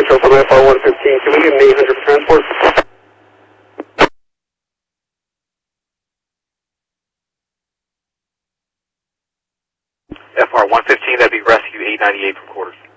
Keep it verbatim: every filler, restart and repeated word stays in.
Central from F R one fifteen. Can we get an eight hundred for transport? F R one fifteen, that'd be rescue eight ninety-eight from quarters.